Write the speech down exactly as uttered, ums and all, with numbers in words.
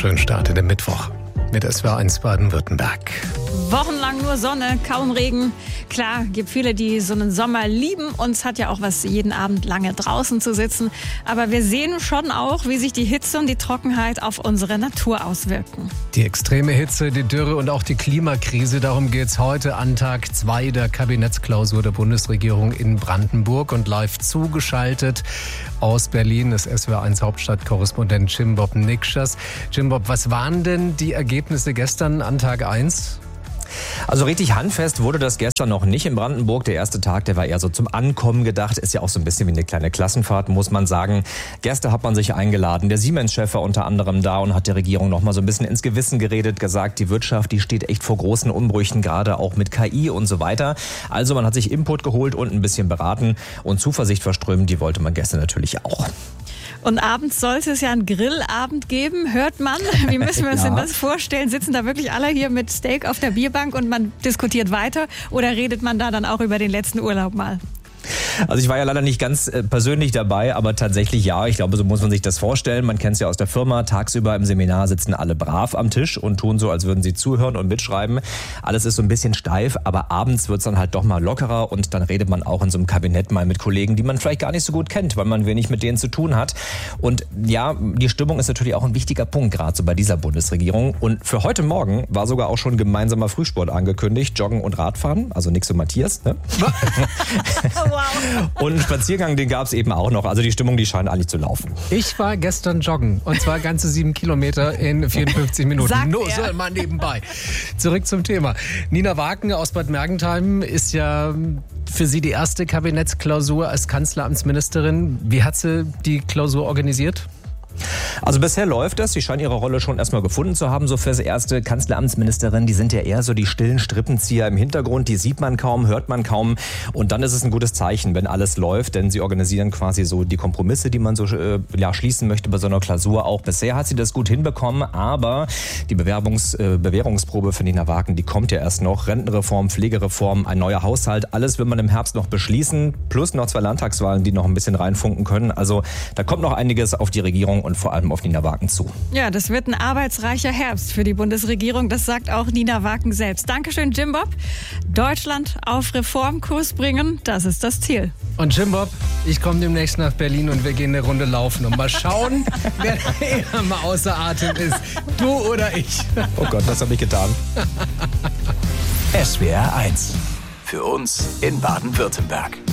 schönen Start in den Mittwoch mit S W R eins Baden-Württemberg. Wochenlang nur Sonne, kaum Regen. Klar, gibt viele, die so einen Sommer lieben. Uns hat ja auch was, jeden Abend lange draußen zu sitzen. Aber wir sehen schon auch, wie sich die Hitze und die Trockenheit auf unsere Natur auswirken. Die extreme Hitze, die Dürre und auch die Klimakrise, darum geht's heute an Tag zwei der Kabinettsklausur der Bundesregierung in Brandenburg. Und live zugeschaltet aus Berlin ist S W R eins Hauptstadtkorrespondent Jimbob Nikschas. Jimbob, was waren denn die Ergebnisse gestern an Tag eins? Also richtig handfest wurde das gestern noch nicht in Brandenburg. Der erste Tag, der war eher so zum Ankommen gedacht. Ist ja auch so ein bisschen wie eine kleine Klassenfahrt, muss man sagen. Gestern hat man sich eingeladen. Der Siemens-Chef war unter anderem da und hat der Regierung noch mal so ein bisschen ins Gewissen geredet, gesagt, die Wirtschaft, die steht echt vor großen Umbrüchen, gerade auch mit K I und so weiter. Also man hat sich Input geholt und ein bisschen beraten und Zuversicht verströmen, die wollte man gestern natürlich auch. Und abends sollte es ja einen Grillabend geben, hört man. Wie müssen wir uns ja. denn das vorstellen? Sitzen da wirklich alle hier mit Steak auf der Bierbank und man diskutiert weiter? Oder redet man da dann auch über den letzten Urlaub mal? Also ich war ja leider nicht ganz äh, persönlich dabei, aber tatsächlich ja, ich glaube, so muss man sich das vorstellen. Man kennt es ja aus der Firma, tagsüber im Seminar sitzen alle brav am Tisch und tun so, als würden sie zuhören und mitschreiben. Alles ist so ein bisschen steif, aber abends wird es dann halt doch mal lockerer und dann redet man auch in so einem Kabinett mal mit Kollegen, die man vielleicht gar nicht so gut kennt, weil man wenig mit denen zu tun hat. Und ja, die Stimmung ist natürlich auch ein wichtiger Punkt, gerade so bei dieser Bundesregierung. Und für heute Morgen war sogar auch schon gemeinsamer Frühsport angekündigt, Joggen und Radfahren, also Nix und Matthias, ne? Wow. Und einen Spaziergang, den gab es eben auch noch. Also die Stimmung, die scheint eigentlich zu laufen. Ich war gestern joggen und zwar ganze sieben Kilometer in vierundfünfzig Minuten. Sagt Nur er. so mal nebenbei. Zurück zum Thema. Nina Wagen aus Bad Mergentheim ist ja für Sie die erste Kabinettsklausur als Kanzleramtsministerin. Wie hat sie die Klausur organisiert? Also bisher läuft das. Sie scheint ihre Rolle schon erstmal gefunden zu haben, so fürs erste. Kanzleramtsministerin, die sind ja eher so die stillen Strippenzieher im Hintergrund. Die sieht man kaum, hört man kaum. Und dann ist es ein gutes Zeichen, wenn alles läuft, denn sie organisieren quasi so die Kompromisse, die man so äh, ja, schließen möchte bei so einer Klausur. Auch bisher hat sie das gut hinbekommen, aber die Bewerbungs, äh, Bewährungsprobe für Nina Wagen, die kommt ja erst noch. Rentenreform, Pflegereform, ein neuer Haushalt, alles will man im Herbst noch beschließen. Plus noch zwei Landtagswahlen, die noch ein bisschen reinfunken können. Also da kommt noch einiges auf die Regierung und vor allem auf Nina Wagen zu. Ja, das wird ein arbeitsreicher Herbst für die Bundesregierung. Das sagt auch Nina Wagen selbst. Dankeschön, Jimbob. Deutschland auf Reformkurs bringen, das ist das Ziel. Und Jimbob, ich komme demnächst nach Berlin und wir gehen eine Runde laufen und mal schauen, wer da eher mal außer Atem ist. Du oder ich. Oh Gott, was habe ich getan? S W R eins. Für uns in Baden-Württemberg.